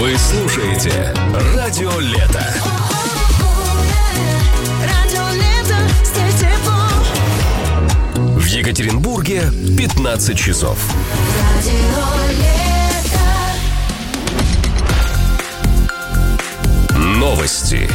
Вы слушаете Радио Лето. В Екатеринбурге 15 часов. Новости.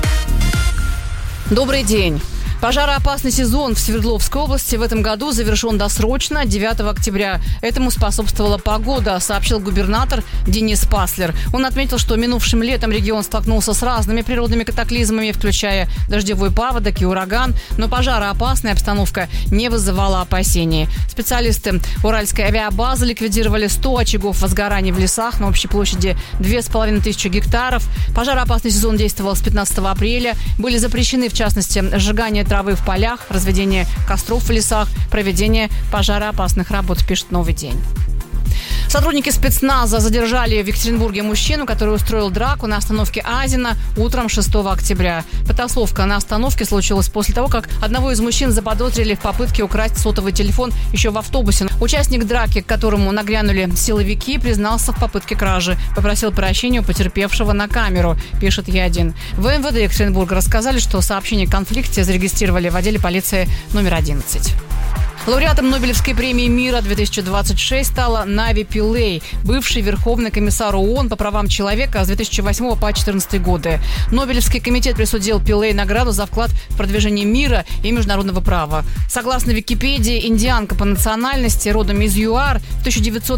Добрый день. Пожароопасный сезон в Свердловской области в этом году завершен досрочно 9 октября. Этому способствовала погода, сообщил губернатор Денис Паслер. Он отметил, что минувшим летом регион столкнулся с разными природными катаклизмами, включая дождевой паводок и ураган, но пожароопасная обстановка не вызывала опасений. Специалисты Уральской авиабазы ликвидировали 100 очагов возгораний в лесах на общей площади 2500 гектаров. Пожароопасный сезон действовал с 15 апреля. Были запрещены, в частности, сжигание травы в полях, разведение костров в лесах, проведение пожароопасных работ, пишет «Новый день». Сотрудники спецназа задержали в Екатеринбурге мужчину, который устроил драку на остановке Азина утром 6 октября. Потасовка на остановке случилась после того, как одного из мужчин заподозрили в попытке украсть сотовый телефон еще в автобусе. Участник драки, к которому нагрянули силовики, признался в попытке кражи. Попросил прощения у потерпевшего на камеру, пишет Е1. В МВД Екатеринбурга рассказали, что сообщение о конфликте зарегистрировали в отделе полиции номер 11. Лауреатом Нобелевской премии мира 2026 стала Нави Пиллей, бывший верховный комиссар ООН по правам человека с 2008 по 2014 годы. Нобелевский комитет присудил Пиллей награду за вклад в продвижение мира и международного права. Согласно Википедии, индианка по национальности, родом из ЮАР, в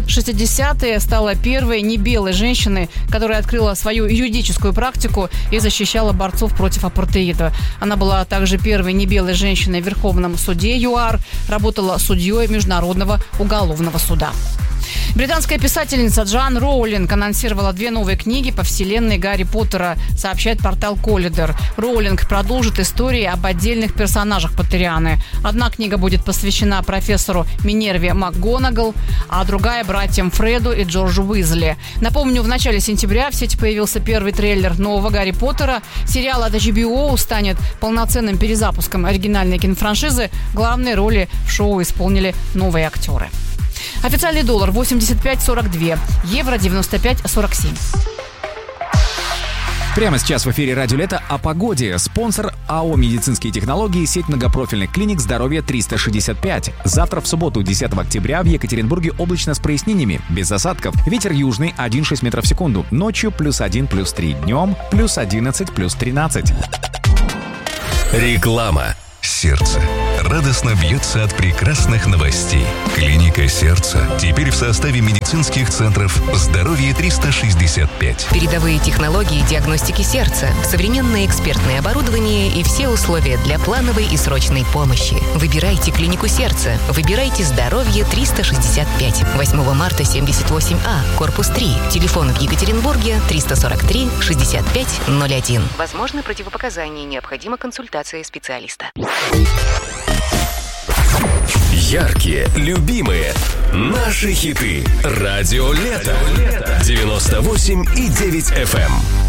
1960-е стала первой небелой женщиной, которая открыла свою юридическую практику и защищала борцов против апартеида. Она была также первой небелой женщиной в Верховном суде ЮАР, работала судьей Международного уголовного суда. Британская писательница Джоан Роулинг анонсировала 2 новые книги по вселенной Гарри Поттера, сообщает портал Коллидер. Роулинг продолжит истории об отдельных персонажах Поттерианы. Одна книга будет посвящена профессору Минерве МакГонагал, а другая – братьям Фреду и Джорджу Уизли. Напомню, в начале сентября в сети появился первый трейлер нового Гарри Поттера. Сериал от HBO станет полноценным перезапуском оригинальной кинофраншизы. Главные роли в шоу исполнили новые актеры. Официальный доллар 85.42, евро 95.47. Прямо сейчас в эфире «Радио Лето» о погоде. Спонсор АО «Медицинские технологии», сеть многопрофильных клиник «Здоровье 365». Завтра в субботу, 10 октября, в Екатеринбурге облачно с прояснениями, без осадков. Ветер южный 1,6 метров в секунду. Ночью +1, +3. Днем +11, +13. Реклама. Сердце радостно бьется от прекрасных новостей. Клиника сердца теперь в составе медицинских центров «Здоровье 365». Передовые технологии диагностики сердца, современное экспертное оборудование и все условия для плановой и срочной помощи. Выбирайте клинику сердца. Выбирайте «Здоровье 365». 8 марта 78А, корпус 3. Телефон в Екатеринбурге 343 65 01. Возможны противопоказания. Необходима консультация специалиста. Яркие, любимые, наши хиты. Радио Лето. 98,9 FM.